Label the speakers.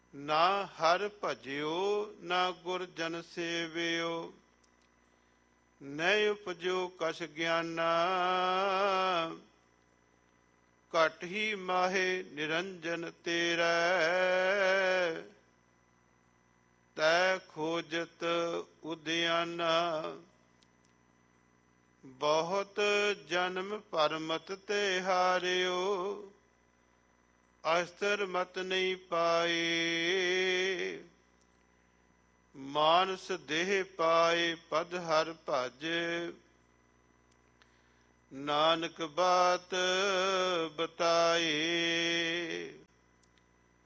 Speaker 1: ਨਾ ਹਰ ਭਜਿਓ ਨਾ ਗੁਰ ਜਨ ਸੇਵਿਓ, ਨਹਿ ਉਪਜੋ ਕਛ ਗਿਆਨਾ, ਘਟ ਹੀ ਮਾਹੇ ਨਿਰੰਜਨ ਤੇਰਾ, ਤੈ ਖੋਜਤ ਉਦਿਆਨਾ। ਬਹੁਤ ਜਨਮ ਪਰਮਤ ਤੇ ਹਾਰਿਓ, ਅਸਤਰ ਮਤ ਨਹੀਂ ਪਾਏ, ਮਾਨਸ ਦੇਹ ਪਾਏ ਪਦ ਹਰ ਭਜ, ਨਾਨਕ ਬਾਤ ਬਤਾਏ।